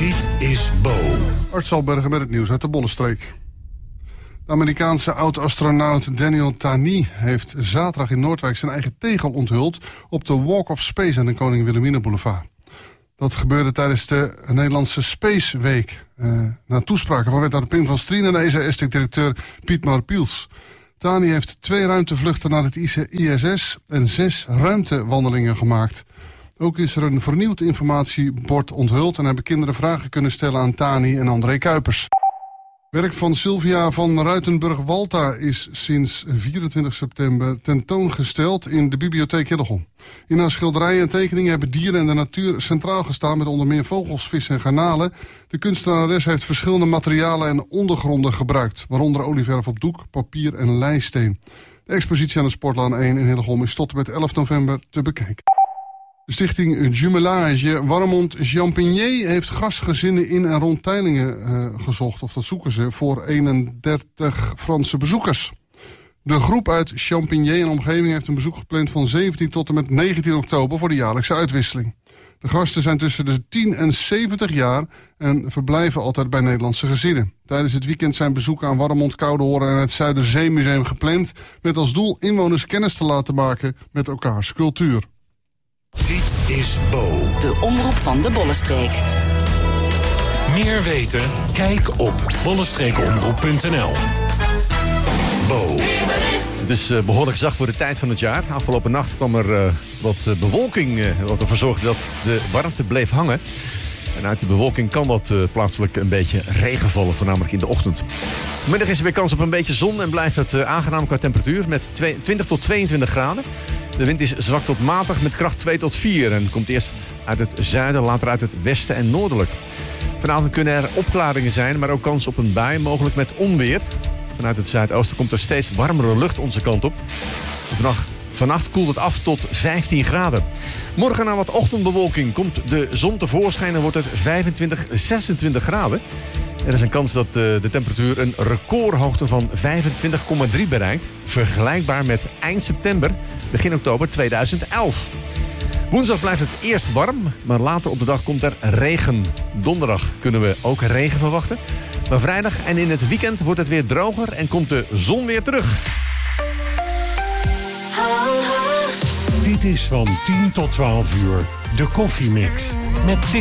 Dit is Bo. Art Salbergen met het nieuws uit de Bollenstreek. De Amerikaanse oud-astronaut Daniel Tani heeft zaterdag in Noordwijk zijn eigen tegel onthuld op de Walk of Space aan de Koningin Wilhelmina Boulevard. Dat gebeurde tijdens de Nederlandse Space Week. Na toespraken van wethouder Pim van Strien en ESA-directeur Pietmar Piels. Tani heeft 2 ruimtevluchten naar het ISS en 6 ruimtewandelingen gemaakt. Ook is er een vernieuwd informatiebord onthuld en hebben kinderen vragen kunnen stellen aan Tani en André Kuipers. Werk van Sylvia van Ruitenburg-Walta is sinds 24 september tentoongesteld in de bibliotheek Hillegom. In haar schilderijen en tekeningen hebben dieren en de natuur centraal gestaan met onder meer vogels, vissen en garnalen. De kunstenares heeft verschillende materialen en ondergronden gebruikt, waaronder olieverf op doek, papier en leisteen. De expositie aan de Sportlaan 1 in Hillegom is tot en met 11 november te bekijken. De stichting Jumelage Warmond-Champigny heeft gastgezinnen in en rond Teylingen gezocht. Of dat zoeken ze voor 31 Franse bezoekers. De groep uit Champigny en omgeving heeft een bezoek gepland van 17 tot en met 19 oktober voor de jaarlijkse uitwisseling. De gasten zijn tussen de 10 en 70 jaar en verblijven altijd bij Nederlandse gezinnen. Tijdens het weekend zijn bezoeken aan Warmond, Koudehoren en het Zuiderzeemuseum gepland, met als doel inwoners kennis te laten maken met elkaars cultuur. Dit is Bo. De omroep van de Bollenstreek. Meer weten? Kijk op bollenstreekomroep.nl. Bo. Het is behoorlijk zacht voor de tijd van het jaar. Afgelopen nacht kwam er wat bewolking wat ervoor zorgde dat de warmte bleef hangen. En uit die bewolking kan wat plaatselijk een beetje regen vallen, voornamelijk in de ochtend. Vanmiddag is er weer kans op een beetje zon en blijft het aangenaam qua temperatuur met 20 tot 22 graden. De wind is zwak tot matig met kracht 2 tot 4 en komt eerst uit het zuiden, later uit het westen en noordelijk. Vanavond kunnen er opklaringen zijn, maar ook kans op een bui, mogelijk met onweer. Vanuit het zuidoosten komt er steeds warmere lucht onze kant op. Vannacht koelt het af tot 15 graden. Morgen na wat ochtendbewolking komt de zon tevoorschijn en wordt het 25, 26 graden. Er is een kans dat de temperatuur een recordhoogte van 25,3 bereikt. Vergelijkbaar met eind september, begin oktober 2011. Woensdag blijft het eerst warm, maar later op de dag komt er regen. Donderdag kunnen we ook regen verwachten. Maar vrijdag en in het weekend wordt het weer droger en komt de zon weer terug. Dit is van 10 tot 12 uur de Koffiemix met Dick